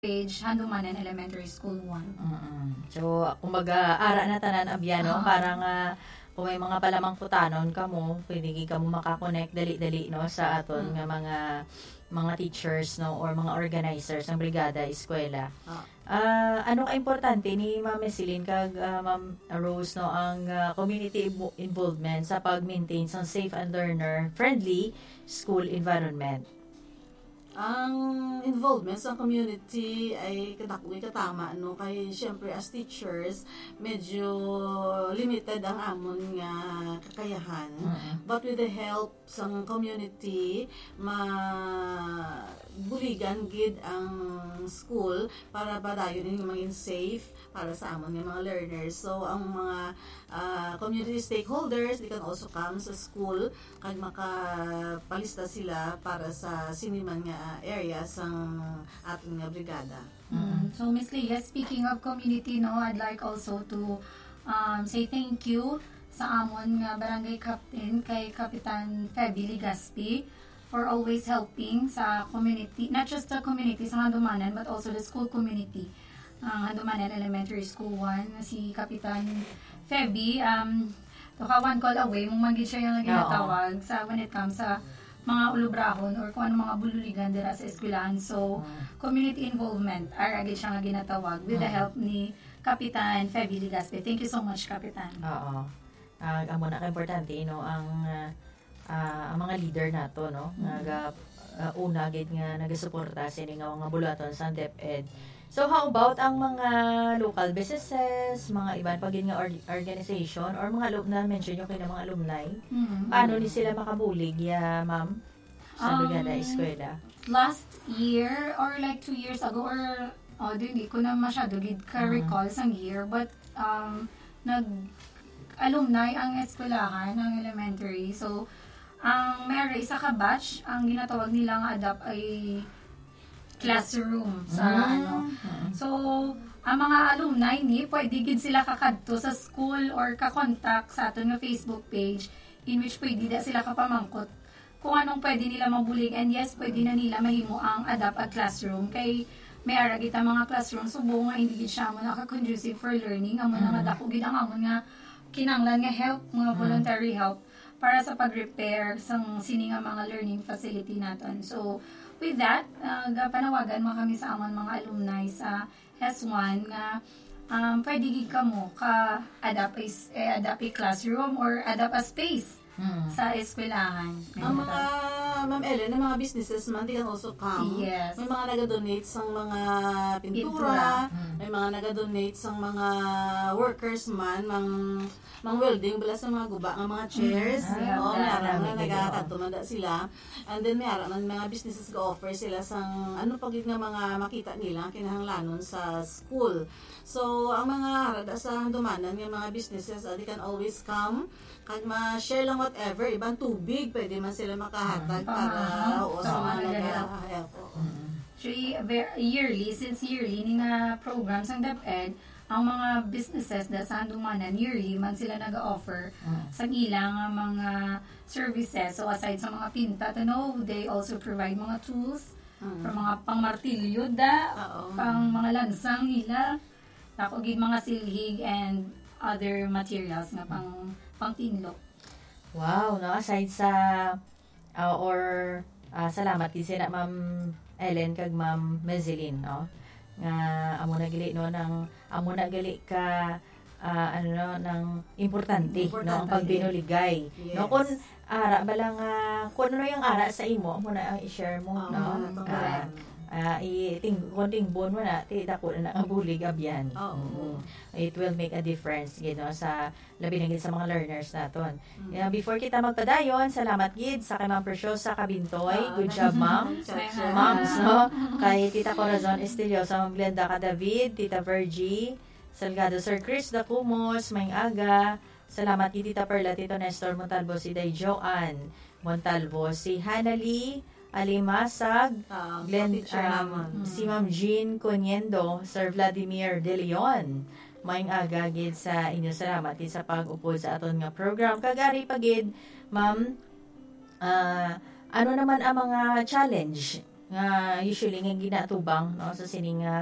page Handumanan Elementary School 1. So, kumbaga, ara na tanan abyano, parang kung may mga palamang putanon ka mo, pwede ka mo makakonect dali-dali no sa aton nga mga teachers no or mga organizers ng brigada eskwela. Ano ka importante ni Ma'am Mesilin kag Ma'am Rose no ang community involvement sa pag-maintain sa safe and learner friendly school environment? Ang involvement sa community ay katama no kay syempre as teachers medyo limited ang amon nga kakayahan but with the help sa community buligan gid ang school para padayon yung maging safe para sa amon nga mga learners. So ang mga community stakeholders they can also come sa school kag makapalista sila para sa siniman nga area sang ating nga brigada. So Ms. Leah, speaking of community no, I'd like also to say thank you sa amon nga barangay captain kay Kapitan Feby Ligaspi for always helping sa community, not just the community sa Handumanan but also the school community. Handumanan Elementary School 1 si Kapitan Feby to one call away mong magid siya yung ginatawag sa when it comes sa mga ulubrahon or kung ano mga bululigan dira sa eskwelahan. So community involvement are agad siya nga ginatawag with the help ni Kapitan Feby Ligaspi. Thank you so much, Kapitan. Amo na ka importante no ang mga leader nato no una gid nga nagasuporta sa mga bulaton sa DepEd. So how about ang mga local businesses, mga iban pa gid nga organization or mga na mention yung kay mga alumni? Paano ni sila makabulig ma'am sa brigada eskwela? Last year or like 2 years ago or hindi ko na masyado gid ka-recall sang year but nag-alumni ang eskwelahan ng elementary. So ang may isa ka batch, ang ginatawag nilang adapt ay classroom sa So, ang mga alumni ni pwede gid sila kakadto sa school or ka-contact sa aton nga Facebook page in which pwede da sila kapamangkot kung anong pwede nila mabulig and yes, pwede na nila mahimo ang adapt a classroom kay may ara kita mga classroom subo nga hindi gid siya mo naka-conducive for learning amo na nga dako gid ang amon nga kinanglan nga help, mga voluntary help para sa pag-repair sang sini nga mga learning facility naton. So, with that, panawagan mo kami sa amon mga alumni sa S1 nga pwede gid kamo ka-adapt a classroom or adapt a space sa eskwelahan. Ang mga Ma'am Ellen, ang mga businesses man, they can also come. Yes. May mga naga-donate sa mga pintura, may mga naga-donate sa mga workers man, mang welding, bala sa mga guba, ng mga chairs. May ara na nagakatumanda sila. And then may ara man mga businesses ga-offer sila sang ano pagig nga mga makita nila kinahanglanon sa school. So, ang mga harada sa Handumanan, yung mga businesses, they can always come kag ma-share lang whatever, ibang tubig, pwede man sila makahatag para sa mga nag-help. Since yearly, ni nga programs ang DepEd, ang mga businesses na sa Handumanan, yearly man sila nag-offer sa ilang mga services. So, aside sa mga pinta, they also provide mga tools for mga pang-martilyo pang mga lansang nila, takogid mga silhig and other materials nga pang tinlok. Wow, no, aside sa salamat kasi na Ma'am Ellen kag Ma'am Mezelin, no, nga amo nagali no nang amo nagali ka ng importante no ang pagbinuligay. Yes. No kun ara balang kun ano yung ara sa imo mo na i-share mo no. Konting bon mo na dako na bulig abyan. It will make a difference gid no sa labi na gid sa mga learners naton. Before kita magpadayon, salamat gid sa kay Ma'am Preciosa Cabintoy. Good job, Ma'am. Moms no kay Tita Corazon Estiliosa, Ma'am Glenda David, Tita Virgie Salgado, Sir Chris Dacumos, Mayng Aga. Salamat gid Tita Perla, Tito Nestor Montalvo, si Day Joanne Montalvo, si Hanali Alimasag, si Ma'am Jean Coniendo, Sir Vladimir De Leon. Mayng aga gid sa inyo, salamat gid sa pag-upod sa aton nga program. Kagari pagid, Ma'am, ano naman ang mga challenge nga usually nga ginatubang no sa sining